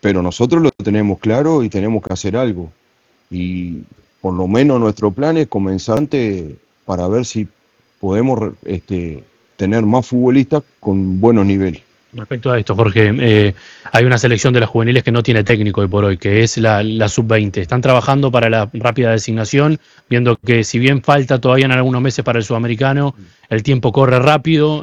pero nosotros lo tenemos claro y tenemos que hacer algo. Y por lo menos nuestro plan es comenzar antes para ver si podemos tener más futbolistas con buenos niveles. Respecto a esto, Jorge, hay una selección de las juveniles que no tiene técnico hoy por hoy, que es la sub-20. Están trabajando para la rápida designación, viendo que si bien falta todavía en algunos meses para el sudamericano, el tiempo corre rápido.